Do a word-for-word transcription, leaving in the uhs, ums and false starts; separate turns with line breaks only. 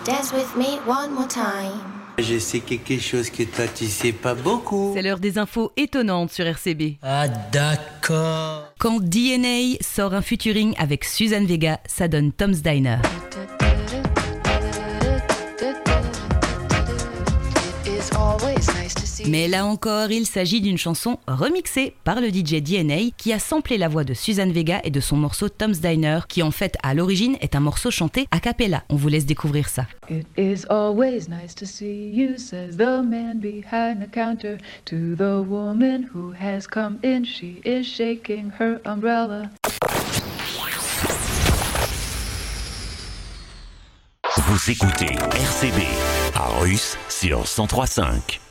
dance with me one more time?
Je sais quelque chose que toi tu sais pas beaucoup.
C'est l'heure des infos étonnantes sur R C B.
Ah d'accord.
Quand D N A sort un featuring avec Suzanne Vega, ça donne Tom's Diner. Mais là encore, il s'agit d'une chanson remixée par le D J D N A qui a samplé la voix de Suzanne Vega et de son morceau Tom's Diner, qui en fait à l'origine est un morceau chanté a cappella. On vous laisse découvrir ça.
It is always nice to see you, says the man behind the counter to the woman who has come in. She is shaking her umbrella.
Vous écoutez R C B à Russe sur cent trois virgule cinq.